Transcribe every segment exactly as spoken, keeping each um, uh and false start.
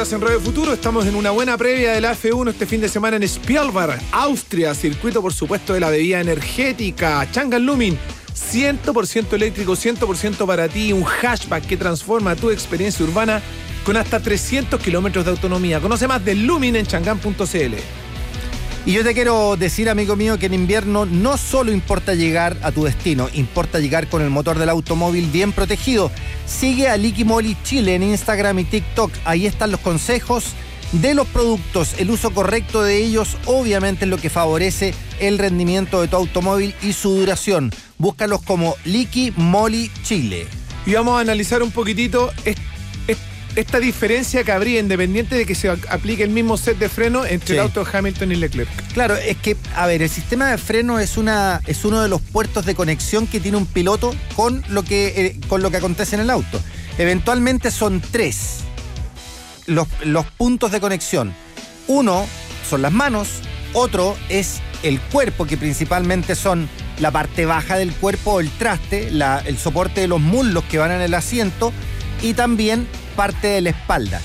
Horas en Radio Futuro. Estamos en una buena previa de la F uno este fin de semana en Spielberg, Austria. Circuito, por supuesto, de la bebida energética. Changan Lumin, cien por ciento eléctrico, cien por ciento para ti. Un hatchback que transforma tu experiencia urbana con hasta trescientos kilómetros de autonomía. Conoce más de Lumin en changan punto c l. Y yo te quiero decir, amigo mío, que en invierno no solo importa llegar a tu destino, importa llegar con el motor del automóvil bien protegido. Sigue a Liqui Moly Chile en Instagram y TikTok. Ahí están los consejos de los productos. El uso correcto de ellos obviamente es lo que favorece el rendimiento de tu automóvil y su duración. Búscalos como Liqui Moly Chile. Y vamos a analizar un poquitito este esta diferencia que habría, independiente de que se aplique el mismo set de freno entre sí. el auto de Hamilton y Leclerc. Claro, es que, a ver, el sistema de freno es una es uno de los puertos de conexión que tiene un piloto con lo que, eh, con lo que acontece en el auto. Eventualmente son tres los, los puntos de conexión. Uno son las manos, otro es el cuerpo, que principalmente son la parte baja del cuerpo, el traste, la, el soporte de los muslos que van en el asiento, y también parte de la espalda.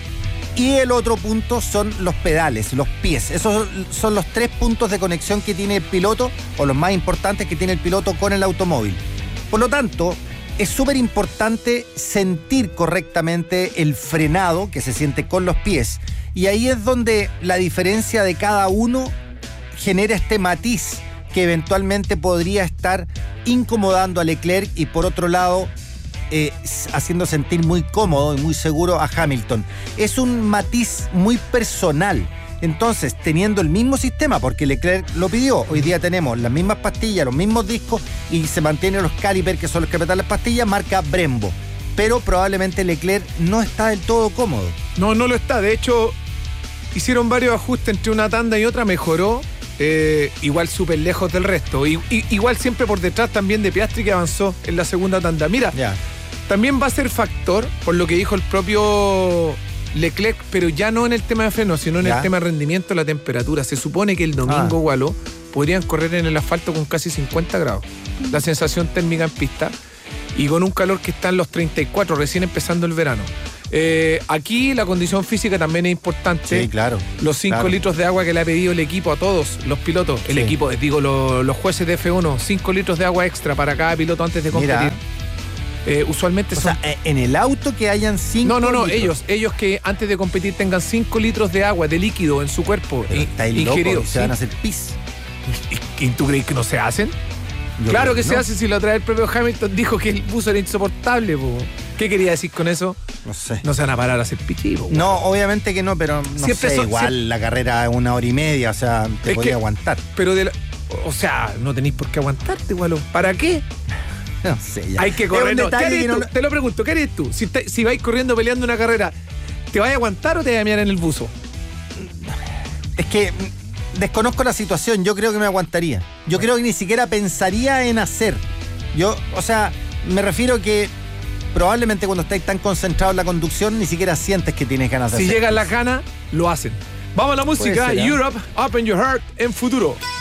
Y el otro punto son los pedales, los pies. Esos son los tres puntos de conexión que tiene el piloto, o los más importantes que tiene el piloto con el automóvil. Por lo tanto, es súper importante sentir correctamente el frenado que se siente con los pies. Y ahí es donde la diferencia de cada uno genera este matiz que eventualmente podría estar incomodando a Leclerc y, por otro lado, Eh, haciendo sentir muy cómodo y muy seguro a Hamilton. Es un matiz muy personal. Entonces, teniendo el mismo sistema, porque Leclerc lo pidió, hoy día tenemos las mismas pastillas, los mismos discos, y se mantienen los calipers, que son los que apretan las pastillas, marca Brembo. Pero probablemente Leclerc no está del todo cómodo. No, no lo está. De hecho, hicieron varios ajustes entre una tanda y otra, mejoró. Eh, igual súper lejos del resto. Y, y, igual siempre por detrás también de Piastri, que avanzó en la segunda tanda. Mira, yeah. También va a ser factor, por lo que dijo el propio Leclerc, pero ya no en el tema de freno, sino en yeah. el tema de rendimiento, la temperatura. Se supone que el domingo, ah. Gualo, podrían correr en el asfalto con casi cincuenta grados. La sensación térmica en pista, y con un calor que está en los treinta y cuatro, recién empezando el verano. Eh, aquí la condición física también es importante. Sí, claro. Los cinco claro. litros de agua que le ha pedido el equipo a todos los pilotos. El sí. equipo, digo, los, los jueces de F uno, cinco litros de agua extra para cada piloto antes de competir. Eh, usualmente o son... sea, en el auto que hayan cinco No, no, no, litros. ellos, ellos que antes de competir tengan cinco litros de agua, de líquido en su cuerpo. Pero está ingerido. Se ¿sí? van a hacer pis. ¿Y, y tú crees que no se hacen? Yo claro que, que no. se hacen. Si lo otra vez el propio Hamilton dijo que el buzo era insoportable, po. ¿Qué quería decir con eso? No sé. No se van a parar a hacer pichi, po. No, obviamente que no, pero no siempre sé, son, igual siempre... la carrera es una hora y media, o sea, te podría aguantar. Pero de la, o sea, no tenéis por qué aguantarte, igual. ¿Para qué? No sé, ya. Hay que correr. No, ¿qué harías tú? No... Te lo pregunto, ¿qué harías tú? Si, te, si vais corriendo peleando una carrera, ¿te vas a aguantar o te vas a mirar en el buzo? Es que desconozco la situación, yo creo que me aguantaría. Yo bueno. creo que ni siquiera pensaría en hacer. Yo, o sea, me refiero que probablemente cuando estáis tan concentrado en la conducción, ni siquiera sientes que tienes ganas de si hacer. Si llegan las ganas, lo hacen. Vamos a la música. Ser, ¿eh? Europe, Open Your Heart en Futuro.